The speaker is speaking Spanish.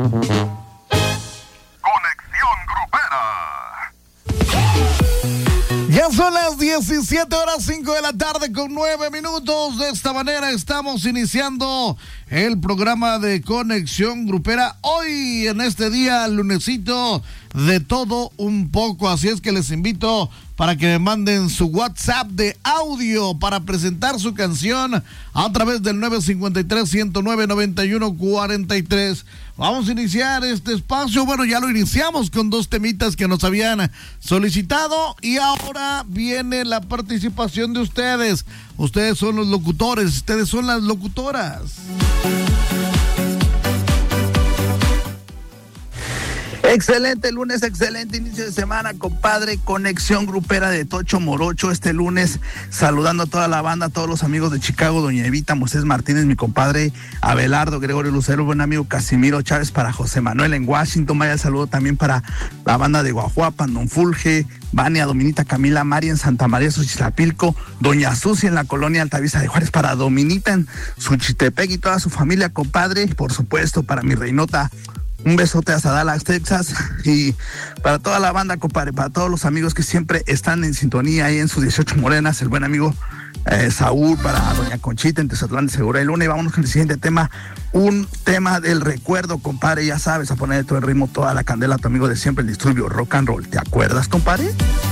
Ya son las 17:05 de la tarde con 9 minutos. De esta manera estamos iniciando el programa de Conexión Grupera. Hoy en este día, lunesito, de todo un poco. Así es que les invito para que me manden su WhatsApp de audio para presentar su canción a través del 953-109-9143. Vamos a iniciar este espacio. Bueno, ya lo iniciamos con 2 temitas que nos habían solicitado y ahora viene la participación de ustedes. Ustedes son los locutores, ustedes son las locutoras. Excelente lunes, excelente inicio de semana, compadre. Conexión Grupera de Tocho Morocho este lunes, saludando a toda la banda, a todos los amigos de Chicago, doña Evita, Moisés Martínez, mi compadre Abelardo, Gregorio Lucero, buen amigo Casimiro Chávez, para José Manuel en Washington. Vaya saludo también para la banda de Guajuapan, Don Fulge, Vania, Dominita, Camila, Mari en Santa María, Xochitlapilco, doña Susi en la colonia Altavista de Juárez, para Dominita en Suchitepec y toda su familia, compadre. Por supuesto, para mi reinota, un besote hasta Dallas, Texas, y para toda la banda, compadre, para todos los amigos que siempre están en sintonía ahí en sus 18 Morenas, el buen amigo Saúl, para doña Conchita en Tezatlán de Segura y Luna. Y vámonos con el siguiente tema, un tema del recuerdo, compadre. Ya sabes, a poner todo el ritmo, toda la candela a tu amigo de siempre, el Disturbio Rock and Roll. ¿Te acuerdas, compadre?